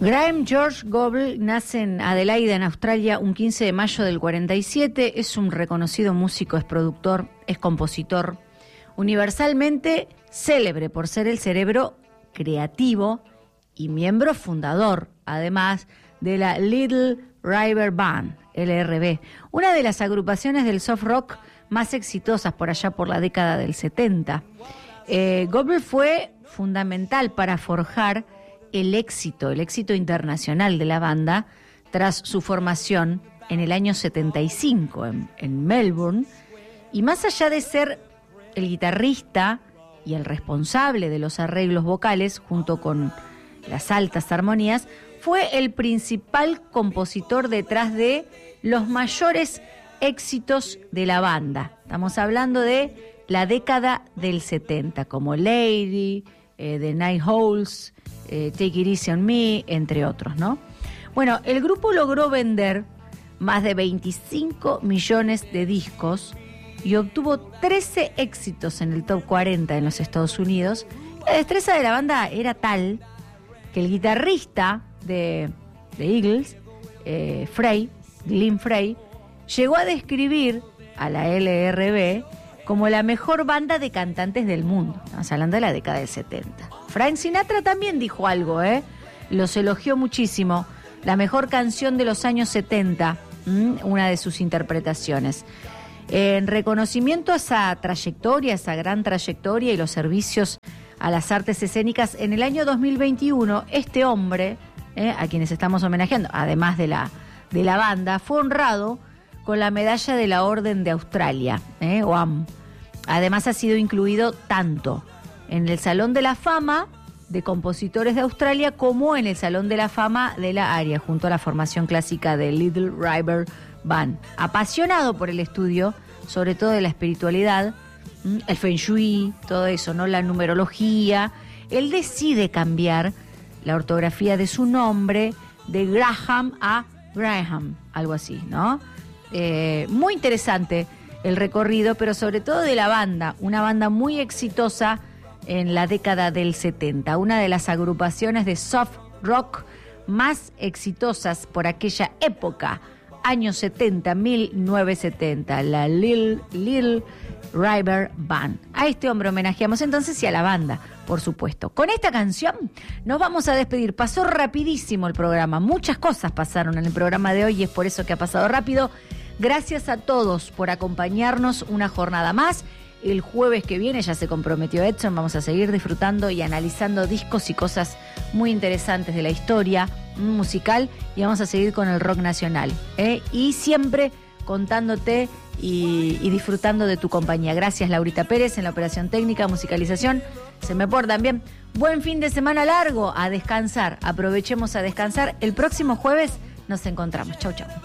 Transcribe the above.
Graham George Goble nace en Adelaida, en Australia, un 15 de mayo del 47. Es un reconocido músico, es productor, es compositor, universalmente célebre por ser el cerebro creativo y miembro fundador, además, de la Little River Band, LRB, una de las agrupaciones del soft rock más exitosas por allá por la década del 70. Goble fue fundamental para forjar el éxito internacional de la banda tras su formación en el año 75 en Melbourne, y más allá de ser el guitarrista y el responsable de los arreglos vocales junto con las altas armonías, fue el principal compositor detrás de los mayores éxitos de la banda. Estamos hablando de la década del 70, como Lady, The Night Holes, Take It Easy on Me, entre otros, ¿no? Bueno, el grupo logró vender más de 25 millones de discos y obtuvo 13 éxitos en el top 40 en los Estados Unidos. La destreza de la banda era tal que el guitarrista de Eagles, Glenn Frey, llegó a describir a la LRB como la mejor banda de cantantes del mundo. Estamos hablando de la década del 70. Frank Sinatra también dijo algo, los elogió muchísimo. La mejor canción de los años 70, una de sus interpretaciones. En reconocimiento a esa trayectoria, esa gran trayectoria y los servicios a las artes escénicas, en el año 2021, este hombre, a quienes estamos homenajeando, además de la banda, fue honrado con la medalla de la Orden de Australia, OAM. Además ha sido incluido tanto en el Salón de la Fama de Compositores de Australia como en el Salón de la Fama de la área, junto a la formación clásica de Little River Band. Apasionado por el estudio, sobre todo de la espiritualidad, el Feng Shui, todo eso, ¿no? La numerología. Él decide cambiar la ortografía de su nombre de Graham a Graham, algo así, ¿no? Muy interesante el recorrido, pero sobre todo de la banda, una banda muy exitosa en la década del 70, una de las agrupaciones de soft rock más exitosas por aquella época, años 70, 1970, la Little River Band. A este hombre homenajeamos entonces y a la banda, por supuesto. Con esta canción nos vamos a despedir. Pasó rapidísimo el programa, muchas cosas pasaron en el programa de hoy y es por eso que ha pasado rápido. Gracias a todos por acompañarnos una jornada más. El jueves que viene ya se comprometió Edson, vamos a seguir disfrutando y analizando discos y cosas muy interesantes de la historia musical y vamos a seguir con el rock nacional, y siempre contándote y disfrutando de tu compañía. Gracias, Laurita Pérez, en la operación técnica, musicalización. Se me portan bien. Buen fin de semana largo, a descansar. Aprovechemos a descansar. El próximo jueves nos encontramos. Chau, chau.